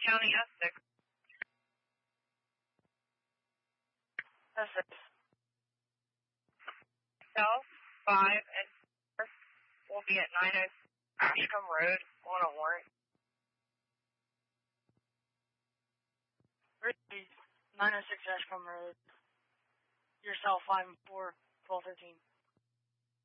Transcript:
County Essex. Essex. South 5 and 4 will be at 90 Ashcombe Road on a warrant. 906 Ashcombe Road. Yourself 5 and 4, 1213.